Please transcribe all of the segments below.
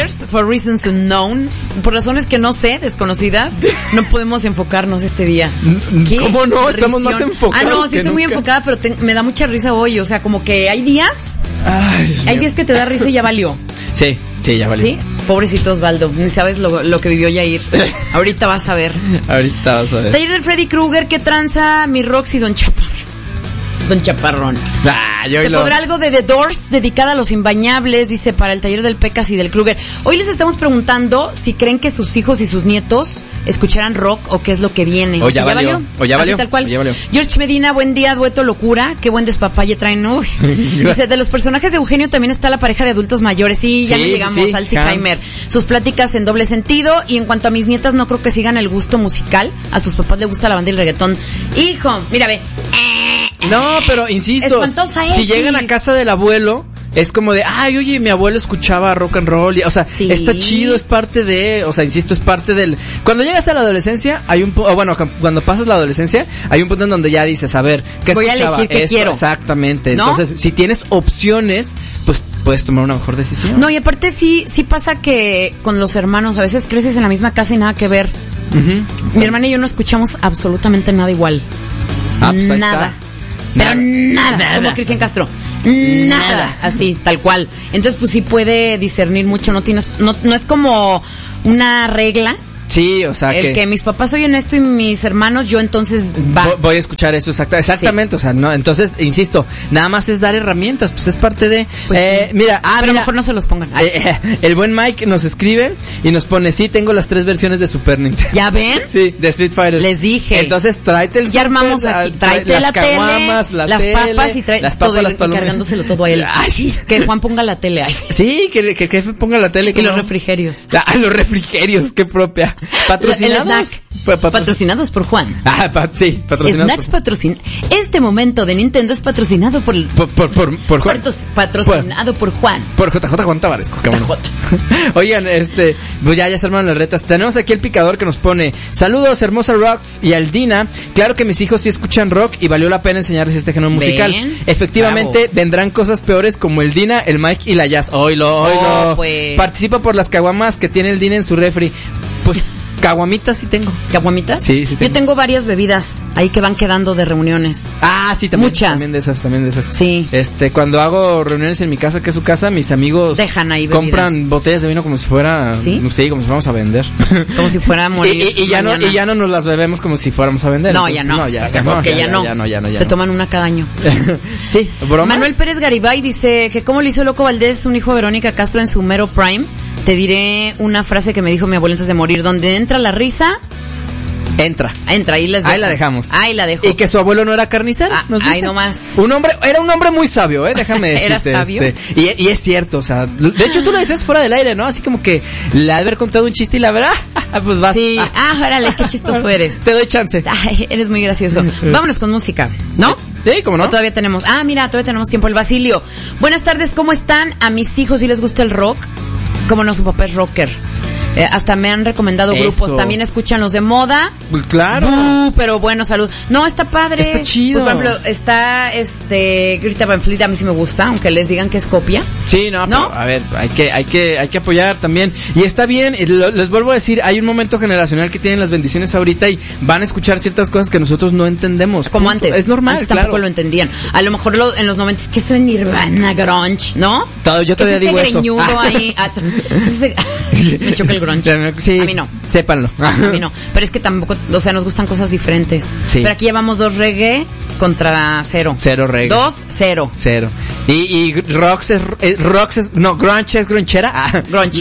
Brothers, for reasons unknown, por razones que no sé, desconocidas, no podemos enfocarnos este día. ¿Qué? ¿Cómo no? Estamos más enfocados. No, sí estoy muy enfocada, pero me da mucha risa hoy, o sea, como que hay días que te da risa y ya valió. Sí, ya valió. ¿Sí? Pobrecito Osvaldo, ni sabes lo que vivió Yair. Ahorita vas a ver. Taller del Freddy Krueger, ¿qué tranza mi Roxy Don Chaparrón? ¿Se podrá algo de The Doors dedicada a los imbañables? Dice, para el taller del Pecas y del Kruger. Hoy les estamos preguntando si creen que sus hijos y sus nietos escucharán rock o qué es lo que viene. O ya valió. Tal cual. George Medina, buen día, dueto locura. Qué buen despapalle traen. Uy. Dice, de los personajes de Eugenio también está la pareja de adultos mayores. Sí, ya no llegamos al Alzheimer. Sus pláticas en doble sentido. Y en cuanto a mis nietas, no creo que sigan el gusto musical. A sus papás les gusta la banda y el reggaetón. Hijo, mira, ve. No, pero insisto, si llegan a casa del abuelo, es como de, oye, mi abuelo escuchaba rock and roll, está chido, es parte de, insisto, es parte del... Cuando llegas a la adolescencia, cuando pasas la adolescencia, hay un punto en donde ya dices, a ver, ¿qué voy escuchaba? A elegir qué quiero. Exactamente, ¿no? Entonces, si tienes opciones, pues puedes tomar una mejor decisión. No, y aparte sí pasa que con los hermanos, a veces creces en la misma casa y nada que ver. Mi hermana y yo no escuchamos absolutamente nada igual. Pues nada. Pero nada, como Cristian Castro. Nada, así, tal cual. Entonces, pues sí puede discernir mucho, no es como una regla. Sí, o sea que mis papás oyen esto y mis hermanos, yo entonces voy a escuchar eso exactamente, sí. Entonces, insisto, nada más es dar herramientas, pues es parte de mira, pero mejor no se los pongan. El buen Mike nos escribe y nos pone, sí, tengo las 3 versiones de Super Nintendo. ¿Ya ven? Sí, de Street Fighter. Les dije. Entonces, tráete el ya armamos aquí, tráete la caguamas, tele, las papas y las papas, las palomas, cargándoselo todo a él. Que Juan ponga la tele ahí. Sí, que ponga la tele. Y los refrigerios. Los refrigerios, qué propia. ¿Patrocinados? Patrocinados por Juan. Sí, patrocinados. Snacks patrocinados. Este momento de Nintendo es patrocinado por Juan. Patrocinado por Juan. Por JJ Juan Tavares. Oigan, pues ya se armaron las retas. Tenemos aquí el picador que nos pone, saludos, hermosa Rocks y Aldina. Claro que mis hijos sí escuchan rock y valió la pena enseñarles este género musical. Efectivamente, vendrán cosas peores como el Dina, el Mike y la Jazz. Oilo. Pues. Participa por las caguamas que tiene el Dina en su refri. Pues caguamitas sí tengo. ¿Caguamitas? Sí tengo. Yo tengo varias bebidas ahí que van quedando de reuniones. Sí, también. Muchas. También de esas. Sí. Cuando hago reuniones en mi casa, que es su casa, mis amigos dejan ahí bebidas. Compran botellas de vino como si fuera, ¿sí? Sí, como si fuéramos a vender. Como si fuera a morir. y ya no nos las bebemos como si fuéramos a vender. No, entonces, ya no. Se toman una cada año. Sí, ¿bromas? Manuel Pérez Garibay dice que cómo le hizo Loco Valdés, un hijo de Verónica Castro en su mero prime. Te diré una frase que me dijo mi abuelo antes de morir, donde entra la risa, entra, ahí la dejamos. Ahí la dejo. Y que su abuelo no era carnicero, ahí nomás. Era un hombre muy sabio, déjame decirte. ¿Era sabio? Y es cierto, de hecho tú lo dices fuera del aire, ¿no? Así como que le ha de haber contado un chiste y la verdad, pues vas. Sí, órale, qué chistoso eres. Te doy chance. Eres muy gracioso. Vámonos con música, ¿no? Sí, ¿cómo no? ¿O todavía tenemos? Todavía tenemos tiempo. El Basilio. Buenas tardes, ¿cómo están? A mis hijos sí les gusta el rock. Como no, su papá es rocker. Hasta me han recomendado grupos. También escuchan los de moda. Pues claro. Pero bueno, salud. No, está padre. Está chido. Pues, por ejemplo, está Greta Van Fleet, a mí sí me gusta, aunque les digan que es copia. Sí, no. Pero, a ver, hay que apoyar también. Y está bien, les vuelvo a decir, hay un momento generacional que tienen las bendiciones ahorita y van a escuchar ciertas cosas que nosotros no entendemos. Como antes. Es normal, antes tampoco lo entendían. A lo mejor en los 90 que eso es Nirvana, grunge, ¿no? Yo todavía digo eso. Ahí. Me choca el grunge. Sí, a mí no. Sépanlo. A mí no. Pero es que tampoco, nos gustan cosas diferentes. Sí. Pero aquí llevamos 2 reggae contra 0. 0 reggae. 2, 0. Y grunge es grunchera.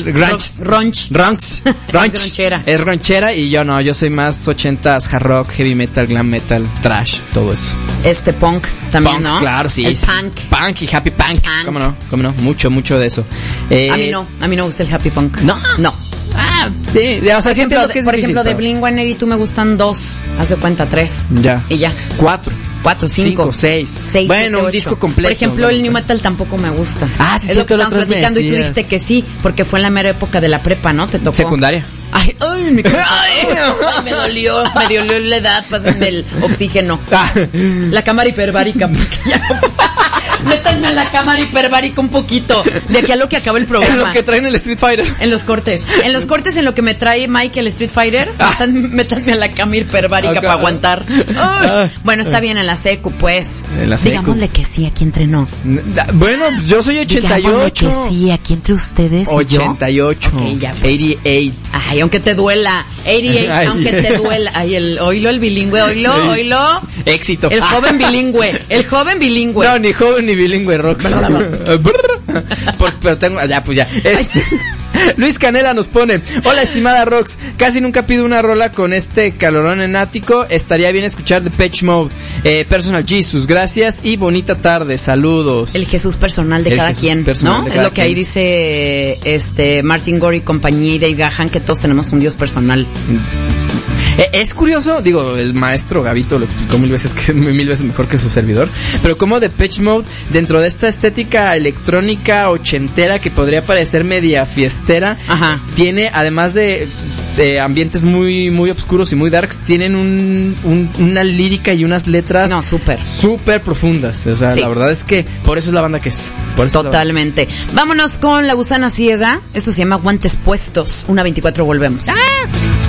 Grunchera. Es grunchera y yo soy más 80s, hard rock, heavy metal, glam metal, trash, todo eso. Punk también, punk, ¿no? Claro, sí. El punk. Punk y happy punk. ¿Cómo no? Mucho de eso. A mí no me gusta el happy punk. No. Sí. O sea, siempre por ejemplo, de Blink-182 me gustan 2, haz de cuenta 3. Ya. Y ya. 4, 5, 6. 6. Bueno, 7, un disco completo. Por ejemplo, el new metal tampoco me gusta. Sí, es lo que estábamos platicando y tú dijiste que sí, porque fue en la mera época de la prepa, ¿no? Te tocó. Secundaria. Me dolió la edad, pásenme el oxígeno. La cámara hiperbárica, porque ya Métanme a la cámara hiperbárica un poquito. De aquí a lo que acaba el programa. En lo que traen el Street Fighter. En los cortes. En los cortes, en lo que me trae Mike el Street Fighter, métanme a la cámara hiperbárica para aguantar. Bueno, está bien en la secu, pues. En la secu. Digámosle que sí aquí entre nos. Bueno, yo soy 88. Digámosle que sí aquí entre ustedes. 88. Ok, ya pues. 88. Ay, aunque te duela. 88, ay, aunque te duela. Ay, oílo el bilingüe, oílo. Éxito. El joven bilingüe. No, ni joven ni bilingüe, Rox. Pero tengo, ya, pues ya. Luis Canela nos pone: hola estimada Rox, casi nunca pido una rola con este calorón en ático, estaría bien escuchar Depeche Mode, Personal Jesus, gracias y bonita tarde, saludos. El Jesús personal de cada quien, ¿no? Es lo que ahí dice Martin Gore y compañía y Dave Gahan, que todos tenemos un Dios personal. Es curioso, digo, el maestro Gabito lo explicó mil veces mejor que su servidor, pero como Depeche Mode, dentro de esta estética electrónica ochentera que podría parecer media fiestera, ajá, tiene, además de ambientes muy muy oscuros y muy darks, tienen una lírica y unas letras súper profundas, o sea, sí. La verdad es que por eso es la banda que es. Totalmente. Vámonos con La Gusana Ciega, eso se llama Guantes Puestos, 1:24 volvemos. ¡Ah!